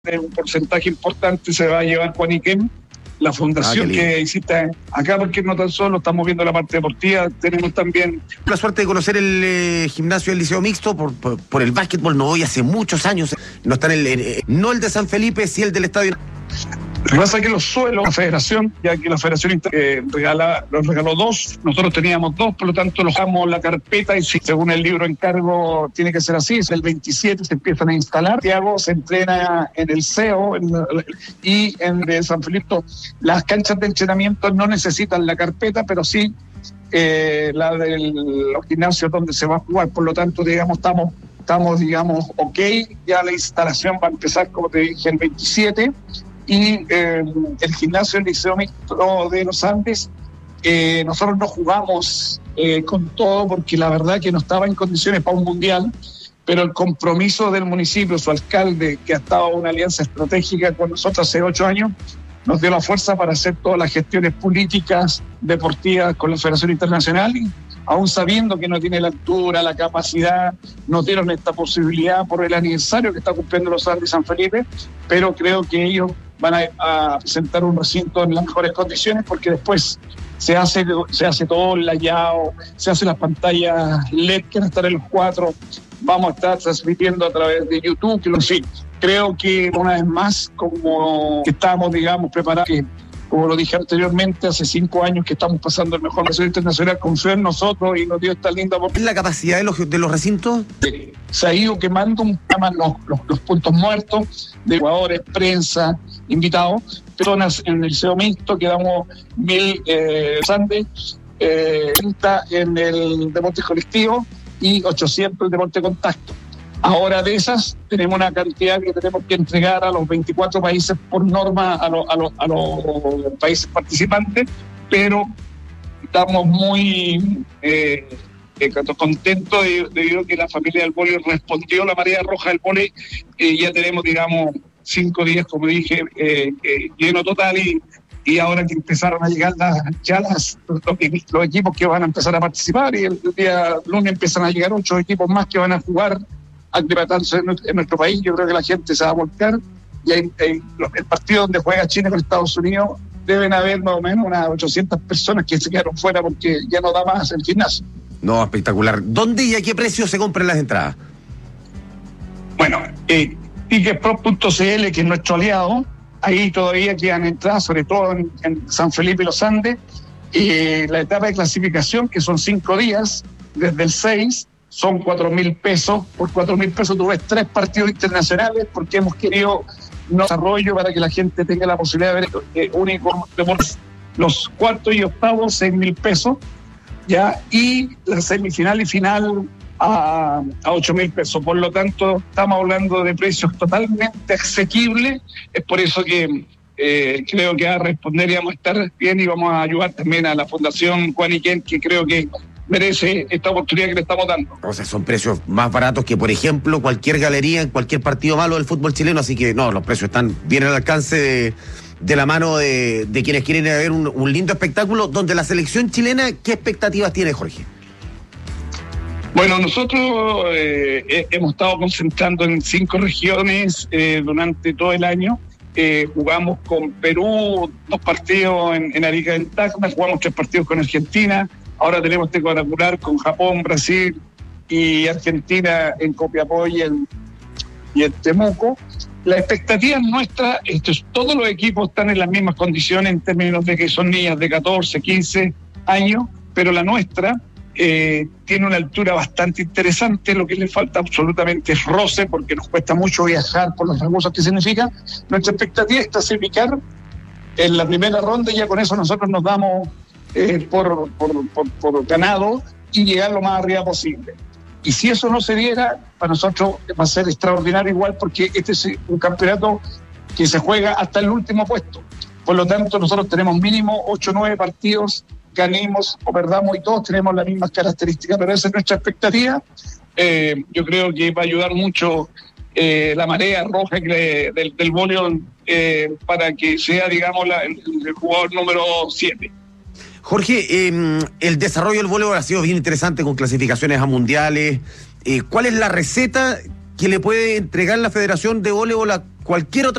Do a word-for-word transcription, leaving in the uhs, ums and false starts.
un porcentaje importante se va a llevar Juaniquén, la fundación ah, que hiciste acá, porque no tan solo estamos viendo la parte deportiva, tenemos también la suerte de conocer el eh, gimnasio del Liceo Mixto por, por, por el básquetbol. No voy hace muchos años, no está en el, eh, no el de San Felipe, sí el del estadio. Lo que pasa es que los suelos, la federación, ya que la federación eh, regala, los regaló dos, nosotros teníamos dos, por lo tanto los dejamos la carpeta y si, según el libro encargo tiene que ser así, es el veintisiete se empiezan a instalar, Santiago se entrena en el C E O en la, y en de San Felipe. Las canchas de entrenamiento no necesitan la carpeta, pero sí eh, la de los gimnasios donde se va a jugar, por lo tanto, digamos, estamos, estamos digamos, ok, ya la instalación va a empezar, como te dije, el veintisiete. Y eh, el gimnasio del Liceo Mixto de los Andes, eh, nosotros no jugamos eh, con todo porque la verdad que no estaba en condiciones para un mundial, pero el compromiso del municipio, su alcalde, que ha estado en una alianza estratégica con nosotros hace ocho años, nos dio la fuerza para hacer todas las gestiones políticas, deportivas con la Federación Internacional, y aún sabiendo que no tiene la altura, la capacidad, nos dieron esta posibilidad por el aniversario que está cumpliendo los Andes San Felipe, pero creo que ellos van a, a presentar un recinto en las mejores condiciones, porque después se hace, se hace todo el layout, se hace las pantallas L E D que van a estar en los cuatro, vamos a estar transmitiendo a través de YouTube, que lo sí. Creo que una vez más, como que estamos, digamos, preparados, que, como lo dije anteriormente, hace cinco años que estamos pasando el mejor recinto internacional, confió en nosotros y nos dio esta linda oportunidad. ¿Es la capacidad de los, de los recintos? Sí. Se ha ido quemando un tema los, los, los puntos muertos de jugadores, prensa, invitados, personas en el Liceo Mixto, quedamos mil eh, Andes, eh, en el deporte colectivo y ochocientos en el deporte contacto. Ahora de esas tenemos una cantidad que tenemos que entregar a los veinticuatro países por norma, a, lo, a, lo, a los países participantes, pero estamos muy eh, eh, contentos debido a que la familia del vóley respondió, la marea roja del vóley, eh, ya tenemos, digamos, cinco días, como dije, eh, eh, lleno total y, y ahora que empezaron a llegar las, ya las, los, los equipos que van a empezar a participar y el día lunes empiezan a llegar ocho equipos más que van a jugar aclimatándose en, en nuestro país. Yo creo que la gente se va a volcar y hay, hay, el partido donde juega Chile con Estados Unidos deben haber más o menos unas ochocientas personas que se quedaron fuera porque ya no da más el gimnasio. No, espectacular. ¿Dónde y a qué precio se compran las entradas? Bueno, eh, ticketpro punto c l, que es nuestro aliado, ahí todavía quedan entradas, sobre todo en, en San Felipe y los Andes, y la etapa de clasificación, que son cinco días, desde el seis, son cuatro mil pesos. Por cuatro mil pesos tú ves tres partidos internacionales, porque hemos querido un desarrollo para que la gente tenga la posibilidad de ver eh, único deportes. Los cuartos y octavos, seis mil pesos, ya, y la semifinal y final a, a ocho mil pesos. Por lo tanto, estamos hablando de precios totalmente asequibles. Es por eso que eh, creo que a responder y vamos a estar bien, y vamos a ayudar también a la Fundación Juaniquén, que creo que merece esta oportunidad que le estamos dando. O sea, son precios más baratos que, por ejemplo, cualquier galería en cualquier partido malo del fútbol chileno, así que no, los precios están bien al alcance de, de la mano de, de quienes quieren ir a ver un, un lindo espectáculo, donde la selección chilena, ¿qué expectativas tiene, Jorge? Bueno, nosotros eh, hemos estado concentrando en cinco regiones eh, durante todo el año. Eh, jugamos con Perú dos partidos en, en Arica del Tacna, jugamos tres partidos con Argentina. Ahora tenemos este cuadrangular con Japón, Brasil y Argentina en Copiapó y en, y en Temuco. La expectativa nuestra es que todos los equipos están en las mismas condiciones en términos de que son niñas de catorce, quince años, pero la nuestra eh, tiene una altura bastante interesante. Lo que le falta absolutamente es roce, porque nos cuesta mucho viajar por los recursos que significa. Nuestra expectativa es clasificar en la primera ronda y ya con eso nosotros nos damos Eh, por, por, por, por ganado y llegar lo más arriba posible. Y si eso no se diera, para nosotros va a ser extraordinario igual, porque este es un campeonato que se juega hasta el último puesto. Por lo tanto, nosotros tenemos mínimo ocho o nueve partidos, ganemos o perdamos, y todos tenemos las mismas características, pero esa es nuestra expectativa. Eh, yo creo que va a ayudar mucho eh, la marea roja que, del, del voleibol eh, para que sea, digamos, la, el, el jugador número siete. Jorge, eh, el desarrollo del voleibol ha sido bien interesante con clasificaciones a mundiales. Eh, ¿Cuál es la receta que le puede entregar la Federación de Voleibol a cualquier otra